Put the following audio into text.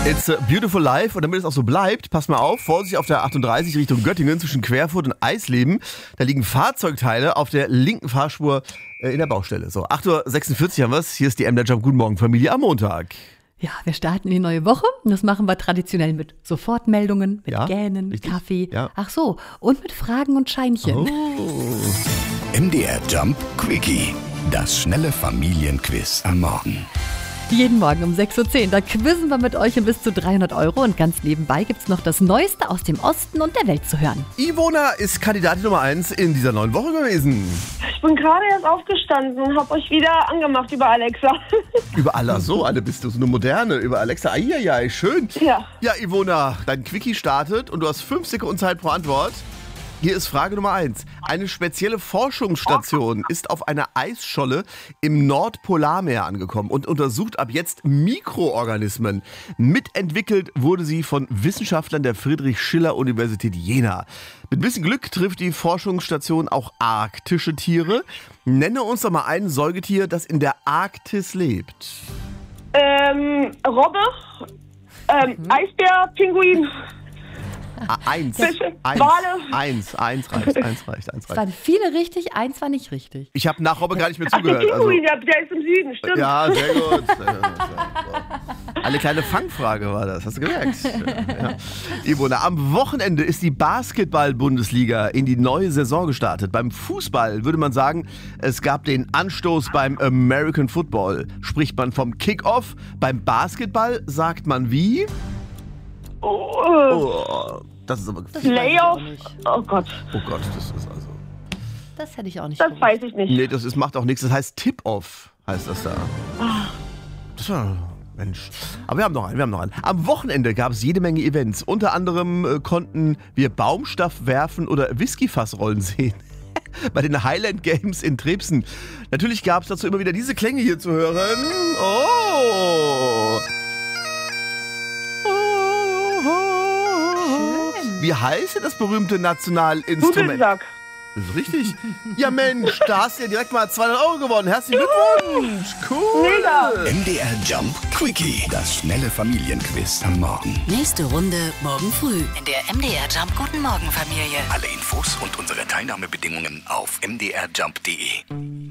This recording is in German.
It's a beautiful life. Und damit es auch so bleibt, pass mal auf, Vorsicht auf der 38 Richtung Göttingen zwischen Querfurt und Eisleben. Da liegen Fahrzeugteile auf der linken Fahrspur in der Baustelle. So, 8.46 Uhr haben wir es. Hier ist die MDR Jump Guten Morgen Familie am Montag. Ja, wir starten die neue Woche und das machen wir traditionell mit Sofortmeldungen, mit Gähnen, richtig. Kaffee, Ja. ach so, und mit Fragen und Scheinchen. Oh. MDR Jump Quickie. Das schnelle Familienquiz am Morgen. Jeden Morgen um 6.10 Uhr, da quizzen wir mit euch um bis zu 300 € und ganz nebenbei gibt's noch das Neueste aus dem Osten und der Welt zu hören. Ivona ist Kandidatin Nummer 1 in dieser neuen Woche gewesen. Ich bin gerade erst aufgestanden und habe euch wieder angemacht über Alexa. Über alle, so alle bist du, so eine moderne, über Alexa. Eieiei, schön. Ja. Ja, Ivona, dein Quickie startet und du hast 5 Sekunden Zeit pro Antwort. Hier ist Frage Nummer 1. Eine spezielle Forschungsstation ist auf einer Eisscholle im Nordpolarmeer angekommen und untersucht ab jetzt Mikroorganismen. Mitentwickelt wurde sie von Wissenschaftlern der Friedrich-Schiller-Universität Jena. Mit ein bisschen Glück trifft die Forschungsstation auch arktische Tiere. Nenne uns doch mal ein Säugetier, das in der Arktis lebt. Robbe, Eisbär, Pinguin. Eins. Fische, Eins. Wale. Eins reicht. Es waren viele richtig, eins war nicht richtig. Ich habe nach Robbe gar nicht mehr Ach, der zugehört. Pinguin, der ist im Süden, stimmt. Ja, sehr gut. Eine kleine Fangfrage war das, hast du gemerkt? Ja. Ivona, am Wochenende ist die Basketball-Bundesliga in die neue Saison gestartet. Beim Fußball würde man sagen, es gab den Anstoß beim American Football. Spricht man vom Kickoff. Beim Basketball sagt man wie? Oh, das ist aber gefährlich. Layoff. Oh Gott, Oh Gott, das ist also... Das hätte ich auch nicht das gewusst. weiß ich nicht. Nee, macht auch nichts. Das heißt Tip-Off, heißt das da. Das war... Mensch. Aber wir haben noch einen. Am Wochenende gab es jede Menge Events. Unter anderem konnten wir Baumstaff werfen oder Whiskyfassrollen sehen. Bei den Highland Games in Trebsen. Natürlich gab es dazu immer wieder diese Klänge hier zu hören. Oh! Schön. Wie heißt denn das berühmte Nationalinstrument? Dudelsack. Das ist richtig. Ja Mensch, da hast du ja direkt mal 200 € gewonnen. Herzlichen Glückwunsch. Cool. Mega. MDR Jump Quickie. Das schnelle Familienquiz am Morgen. Nächste Runde morgen früh in der MDR Jump Guten Morgen Familie. Alle Infos und unsere Teilnahmebedingungen auf mdrjump.de.